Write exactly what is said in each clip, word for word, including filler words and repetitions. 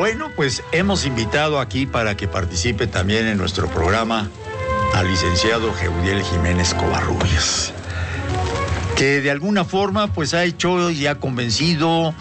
Bueno, pues hemos invitado aquí para que participe también en nuestro programa al licenciado Geudiel Jiménez Covarrubias, que de alguna forma pues ha hecho y ha convencido,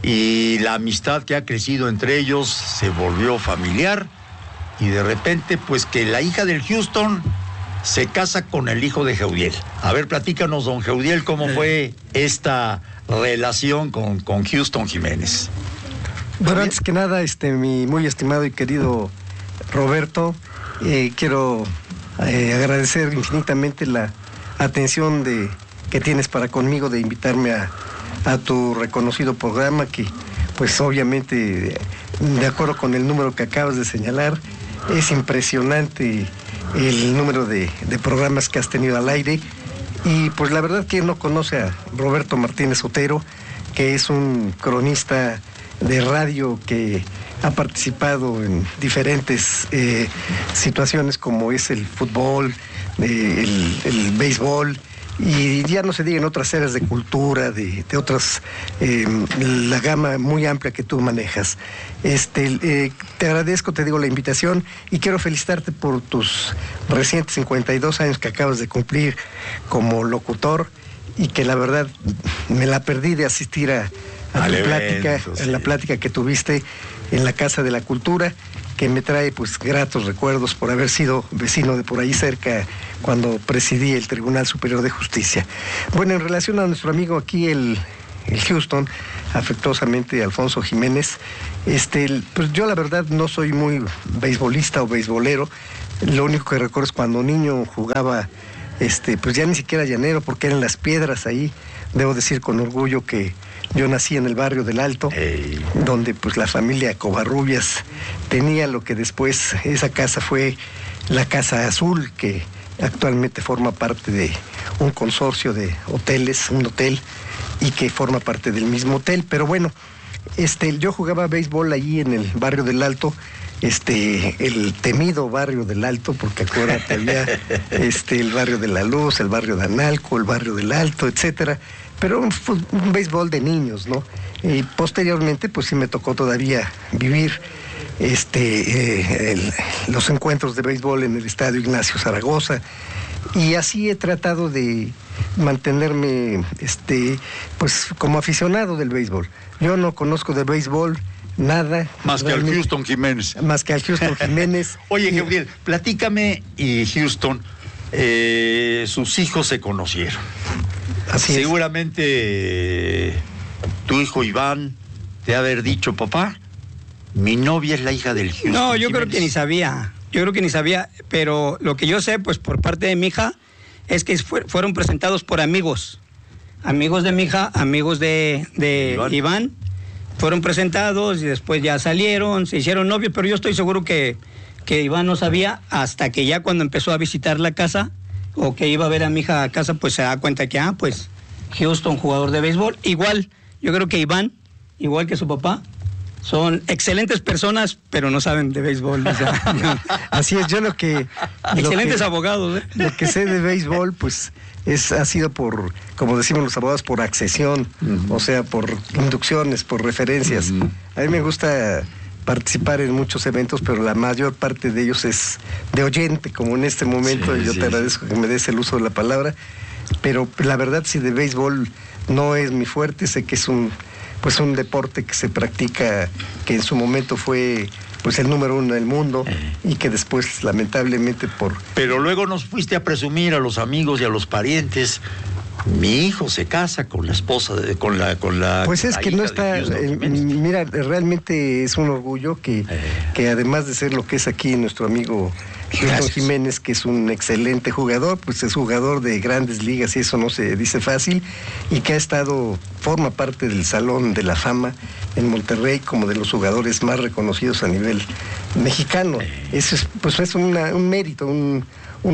y la amistad que ha crecido entre ellos se volvió familiar, y de repente pues que la hija del Houston se casa con el hijo de Geudiel. A ver, platícanos, don Geudiel, cómo fue esta relación con, con Houston Jiménez. Bueno, antes que nada, este, mi muy estimado y querido Roberto, eh, quiero eh, agradecer infinitamente la atención de, que tienes para conmigo de invitarme a, a tu reconocido programa, que pues obviamente, de acuerdo con el número que acabas de señalar, es impresionante el número de, de programas que has tenido al aire. Y pues la verdad que no conoce a Roberto Martínez Otero, que es un cronista de radio que ha participado en diferentes eh, situaciones, como es el fútbol, eh, el, el béisbol, y ya no se diga en otras áreas de cultura, de, de otras, eh, la gama muy amplia que tú manejas. Este, eh, te agradezco, te digo, la invitación, y quiero felicitarte por tus recientes cincuenta y dos años que acabas de cumplir como locutor, y que la verdad me la perdí de asistir a, a tu evento, plática, sí. a la plática que tuviste en la Casa de la Cultura, que me trae pues gratos recuerdos por haber sido vecino de por ahí cerca cuando presidí el Tribunal Superior de Justicia. Bueno, en relación a nuestro amigo aquí, el, el Houston, afectuosamente Alfonso Jiménez, este, pues yo la verdad no soy muy beisbolista o beisbolero. Lo único que recuerdo es cuando niño jugaba, este, pues ya ni siquiera llanero, porque eran las piedras ahí. Debo decir con orgullo que yo nací en el barrio del Alto, hey. donde pues la familia Covarrubias tenía lo que después, esa casa fue la Casa Azul, que actualmente forma parte de un consorcio de hoteles, un hotel, y que forma parte del mismo hotel. Pero bueno, este, yo jugaba béisbol allí en el barrio del Alto, este, el temido barrio del Alto, porque acuérdate, había este, el barrio de la Luz, el barrio de Analco, el barrio del Alto, etcétera. Pero un, un béisbol de niños, ¿no? Y posteriormente, pues sí me tocó todavía vivir este, eh, el, los encuentros de béisbol en el Estadio Ignacio Zaragoza, y así he tratado de mantenerme, este, pues como aficionado del béisbol. Yo no conozco de béisbol nada. Más que al Houston Jiménez. Más que al Houston Jiménez. Oye, Gabriel, platícame, y Houston, eh, sus hijos se conocieron. Así Seguramente es. Tu hijo Iván te ha haber dicho, papá, mi novia es la hija del Houston. No, yo Jiménez. creo que ni sabía. Yo creo que ni sabía, pero lo que yo sé, pues por parte de mi hija, es que fue, fueron presentados por amigos. Amigos de mi hija, amigos de, de Iván. Iván. Fueron presentados y después ya salieron, se hicieron novios, pero yo estoy seguro que, que Iván no sabía hasta que ya cuando empezó a visitar la casa, o que iba a ver a mi hija a casa, pues se da cuenta que, ah, pues Houston, jugador de béisbol. Igual, yo creo que Iván, igual que su papá, son excelentes personas, pero no saben de béisbol. O sea, no. Así es, yo lo que... Excelentes lo que, abogados, ¿eh? Lo que sé de béisbol, pues, es ha sido por, como decimos los abogados, por accesión, uh-huh. o sea, por inducciones, por referencias. Uh-huh. A mí me gusta participar en muchos eventos, pero la mayor parte de ellos es de oyente, como en este momento, sí, y yo sí, te agradezco sí. que me des el uso de la palabra, pero la verdad, si de béisbol no es mi fuerte, sé que es un pues un deporte que se practica, que en su momento fue pues el número uno del mundo, eh. y que después lamentablemente por... Pero luego nos fuiste a presumir a los amigos y a los parientes, mi hijo se casa con la esposa, de, con la... Con la pues es la que no está... Eh, mira, realmente es un orgullo que, eh. que además de ser lo que es aquí nuestro amigo Houston Jiménez, que es un excelente jugador, pues es jugador de grandes ligas y eso no se dice fácil, y que ha estado, forma parte del Salón de la Fama en Monterrey como de los jugadores más reconocidos a nivel mexicano. Eso es, pues es una, un mérito, un,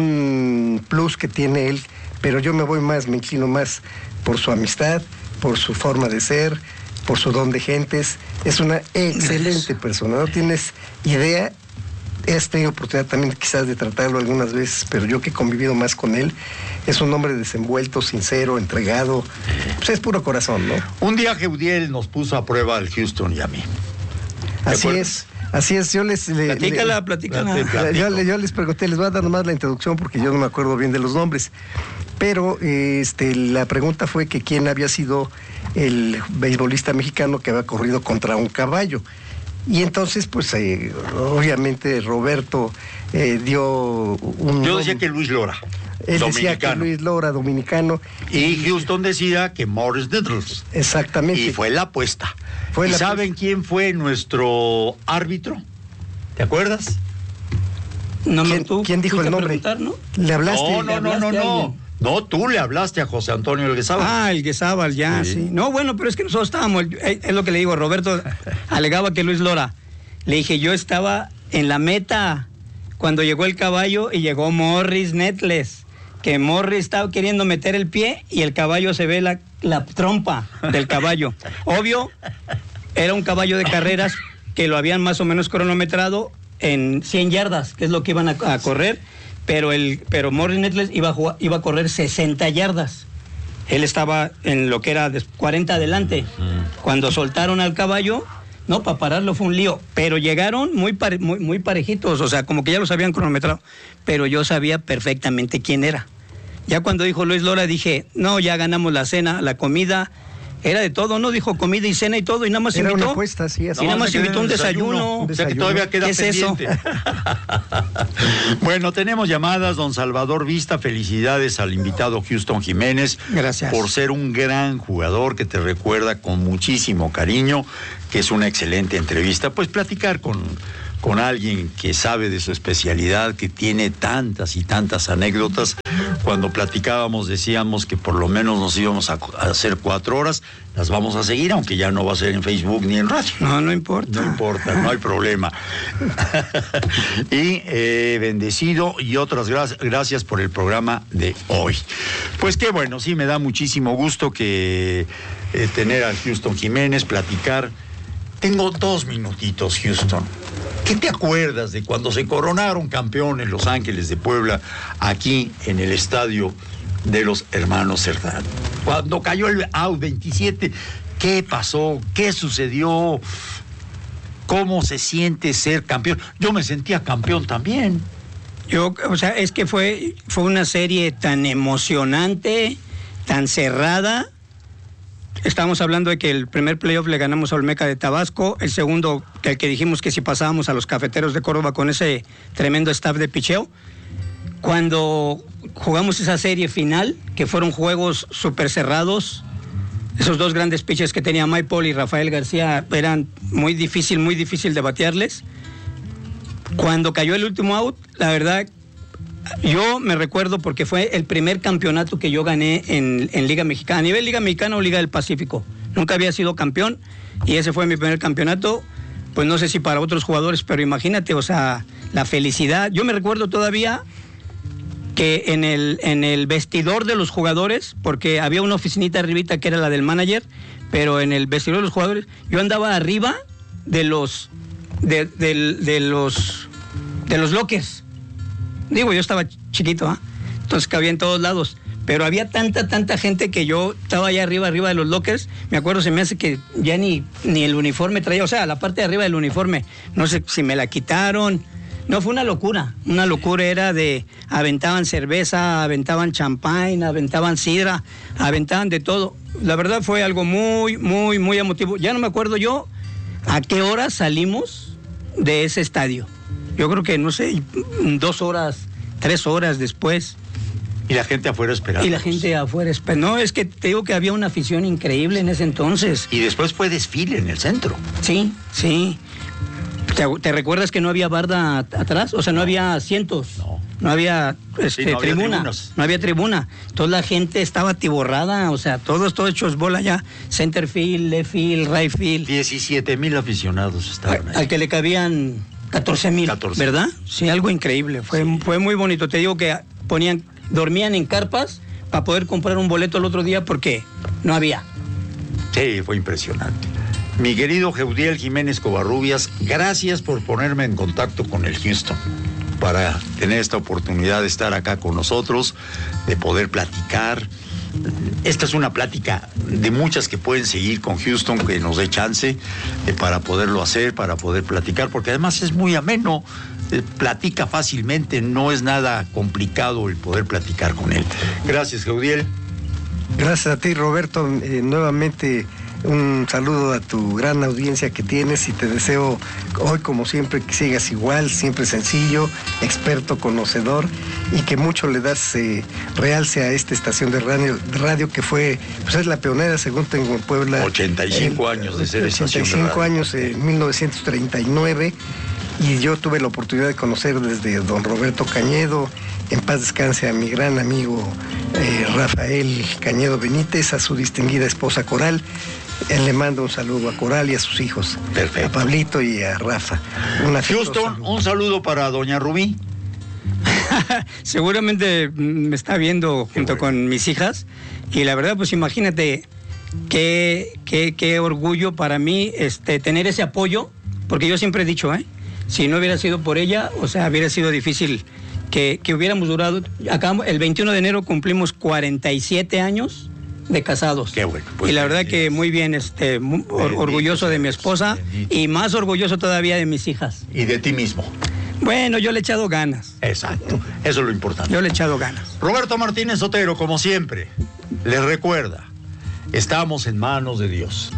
un plus que tiene él, pero yo me voy más, me inclino más por su amistad, por su forma de ser, por su don de gentes. Es una excelente persona, no tienes idea. He tenido oportunidad también quizás de tratarlo algunas veces, pero yo que he convivido más con él, es un hombre desenvuelto, sincero, entregado, pues es puro corazón, ¿no? Un día Geudiel nos puso a prueba al Houston y a mí. Así es. Así es, yo les... Le, platícala, le, platícala. Yo, yo les pregunté, les voy a dar nomás la introducción porque yo no me acuerdo bien de los nombres, pero este, la pregunta fue que quién había sido el beisbolista mexicano que había corrido contra un caballo. Y entonces, pues, eh, obviamente Roberto eh, dio un... Yo decía que Luis Lora. Él decía que Luis Lora, dominicano. Y Houston decía que Morris Nettles. Exactamente. Y fue la apuesta. Fue ¿Y la saben apuesta. quién fue nuestro árbitro? ¿Te acuerdas? No, ¿Quién, tú ¿quién dijo el nombre? ¿no? ¿Le hablaste? No, no, no, no, no. No, tú le hablaste a José Antonio Elguezábal. Ah, Elguezábal, ya, sí. sí. No, bueno, pero es que nosotros estábamos, es lo que le digo, Roberto alegaba que Luis Lora. Le dije, yo estaba en la meta cuando llegó el caballo y llegó Morris Nettles, que Morris estaba queriendo meter el pie y el caballo se ve la, la trompa del caballo. Obvio, era un caballo de carreras que lo habían más o menos cronometrado en cien yardas, que es lo que iban a, a correr. Pero el pero Morris Nettles iba a, jugar, iba a correr sesenta yardas. Él estaba en lo que era cuarenta adelante. Mm. Cuando soltaron al caballo, no, para pararlo fue un lío. Pero llegaron muy, pare, muy, muy parejitos, o sea, como que ya los habían cronometrado. Pero yo sabía perfectamente quién era. Ya cuando dijo Luis Lora, dije, no, ya ganamos la cena, la comida. Era de todo, ¿no? Dijo comida y cena y todo, y nada más Era invitó. Una apuesta, sí, así. Y nada más invitó un desayuno. desayuno. O sea que todavía queda ¿Qué es pendiente. eso? Bueno, tenemos llamadas, don Salvador Vista. Felicidades al invitado Houston Jiménez. Gracias. Por ser un gran jugador que te recuerda con muchísimo cariño, que es una excelente entrevista. Pues platicar con, con alguien que sabe de su especialidad, que tiene tantas y tantas anécdotas. Cuando platicábamos decíamos que por lo menos nos íbamos a, a hacer cuatro horas, las vamos a seguir, aunque ya no va a ser en Facebook ni en radio. No, no importa. No importa, no hay problema. Y eh, bendecido y otras gra- gracias por el programa de hoy. Pues qué bueno, sí, me da muchísimo gusto que eh, tener a Houston Jiménez, platicar. Tengo dos minutitos, Houston. ¿Qué te acuerdas de cuando se coronaron campeones Los Ángeles de Puebla aquí en el estadio de los hermanos Cerdán? Cuando cayó el out veintisiete, ¿qué pasó? ¿Qué sucedió? ¿Cómo se siente ser campeón? Yo me sentía campeón también. Yo, o sea, es que fue, fue una serie tan emocionante, tan cerrada. Estábamos hablando de que el primer playoff le ganamos a Olmeca de Tabasco, el segundo, que el que dijimos que si pasábamos a los Cafeteros de Córdoba con ese tremendo staff de picheo. Cuando jugamos esa serie final, que fueron juegos súper cerrados, esos dos grandes pitchers que tenía Mike Paul y Rafael García eran muy difícil, muy difícil de batearles. Cuando cayó el último out, la verdad, yo me recuerdo porque fue el primer campeonato que yo gané en, en Liga Mexicana, a nivel Liga Mexicana o Liga del Pacífico. Nunca había sido campeón y ese fue mi primer campeonato. Pues no sé si para otros jugadores, pero imagínate, o sea, la felicidad. Yo me recuerdo todavía que en el, en el vestidor de los jugadores, porque había una oficinita arribita que era la del manager, pero en el vestidor de los jugadores, yo andaba arriba de los, de, de, de los, de los lockers. Digo, yo estaba chiquito, ¿eh? Entonces cabía en todos lados. Pero había tanta, tanta gente que yo estaba allá arriba, arriba de los lockers. Me acuerdo, se me hace que ya ni, ni el uniforme traía, o sea, la parte de arriba del uniforme. No sé si me la quitaron. No, fue una locura. Una locura era de, aventaban cerveza, aventaban champán, aventaban sidra, aventaban de todo. La verdad fue algo muy, muy, muy emotivo. Ya no me acuerdo yo a qué hora salimos de ese estadio. Yo creo que, no sé, dos horas, tres horas después. Y la gente afuera esperando. Y la gente afuera esperando. No, es que te digo que había una afición increíble en ese entonces. Y después fue desfile en el centro. Sí, sí. ¿Te, te recuerdas que no había barda atrás? O sea, no había asientos. No. No había, este, sí, no había tribuna. tribunas. No había tribuna. Toda la gente estaba atiborrada. O sea, todos, todos hechos bola ya. Center field, left field, right field. diecisiete mil aficionados estaban ahí. Al que le cabían catorce mil, ¿verdad? Sí, algo increíble. Fue, sí. fue muy bonito. Te digo que ponían, dormían en carpas para poder comprar un boleto el otro día porque no había. Sí, fue impresionante. Mi querido Geudiel Jiménez Covarrubias, gracias por ponerme en contacto con el Houston para tener esta oportunidad de estar acá con nosotros, de poder platicar esta es una plática de muchas que pueden seguir con Houston, que nos dé chance eh, para poderlo hacer, para poder platicar, porque además es muy ameno, eh, platica fácilmente, no es nada complicado el poder platicar con él. Gracias, Geudiel. Gracias a ti, Roberto. Eh, nuevamente un saludo a tu gran audiencia que tienes y te deseo hoy, como siempre, que sigas igual, siempre sencillo, experto, conocedor, y que mucho le das eh, realce a esta estación de radio, de radio que fue, pues es la pionera, según tengo en Puebla. ochenta y cinco eh, años de ser estación de radio. ochenta y cinco años, en mil novecientos treinta y nueve, y yo tuve la oportunidad de conocer desde don Roberto Cañedo, en paz descanse, a mi gran amigo eh, Rafael Cañedo Benítez, a su distinguida esposa Coral. Él le manda un saludo a Coral y a sus hijos. Perfecto. A Pablito y a Rafa. Una Houston, saludo. Un saludo para doña Rubí. Seguramente me está viendo junto con mis hijas. Y la verdad, pues imagínate qué, qué, qué orgullo para mí este, tener ese apoyo. Porque yo siempre he dicho, ¿eh? Si no hubiera sido por ella, o sea, hubiera sido difícil que, que hubiéramos durado. Acá el veintiuno de enero cumplimos cuarenta y siete años de casados. Qué bueno. Pues y la verdad que muy bien, este, muy or, orgulloso de mi esposa bendito. Y más orgulloso todavía de mis hijas. Y de ti mismo. Bueno, yo le he echado ganas. Exacto, eso es lo importante. Yo le he echado ganas. Roberto Martínez Otero, como siempre, les recuerda, estamos en manos de Dios.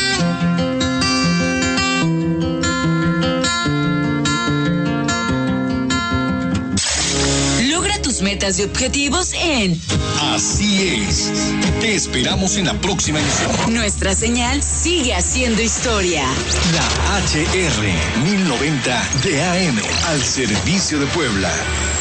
Metas y objetivos en Así es. Te esperamos en la próxima edición. Nuestra señal sigue haciendo historia. La H R mil noventa de A M al servicio de Puebla.